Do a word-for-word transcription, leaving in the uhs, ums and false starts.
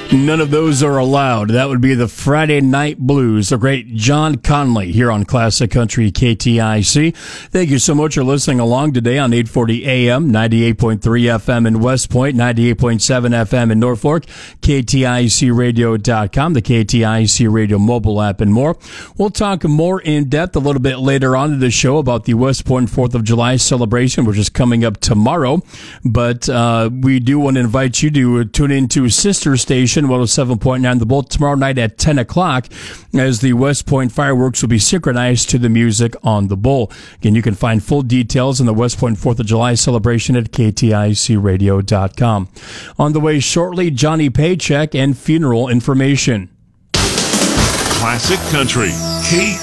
None of those are allowed. That would be the Friday Night Blues, the great John Conley here on Classic Country K T I C. Thank you so much for listening along today on eight forty A M, ninety-eight point three F M in West Point, ninety-eight point seven F M in Norfolk, K T I C radio dot com, the K T I C Radio mobile app, and more. We'll talk more in depth a little bit later on in the show about the West Point fourth of July celebration, which is coming up tomorrow. But uh, we do want to invite you to tune into Sister Station one oh seven point nine The Bolt tomorrow night at ten o'clock as the West Point fireworks will be synchronized to the music on the Bull. Again, you can find full details on the West Point fourth of July celebration at K T I C radio dot com. On the way shortly, Johnny Paycheck and funeral information. Classic Country K